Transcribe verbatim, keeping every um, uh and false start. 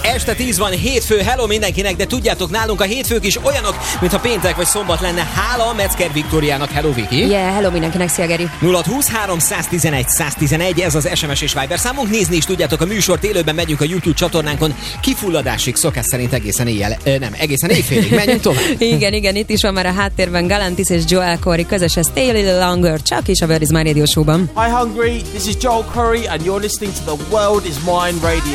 Este tíz van, hétfő, hello mindenkinek, de tudjátok, nálunk a hétfők is olyanok, mintha péntek vagy szombat lenne. Hála Metzger Viktóriának, hello Viki. Yeah, hello mindenkinek, szia Geri. nulla huszonhárom száztizenegy száztizenegy, ez az es em es és Viber számunk. Nézni is tudjátok a műsort, élőben megyünk a YouTube csatornánkon kifulladásig, szokás szerint egészen éjjel, ö, nem, egészen éjfélig, menjünk tovább. igen, igen, itt is van már a háttérben Galantis és Joel Corey közös, ez Stay a Little Longer, csak is a Word is My Radio Show-ban. Hi Hungary, this is Joel Curry and you're listening to the World is Mine Radio.